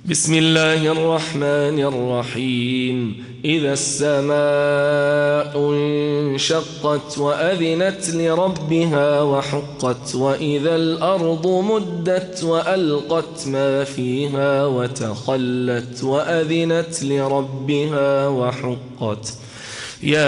بسم الله الرحمن الرحيم. إذا السماء انشقت وأذنت لربها وحقت وإذا الأرض مدت وألقت ما فيها وتخلت وأذنت لربها وحقت.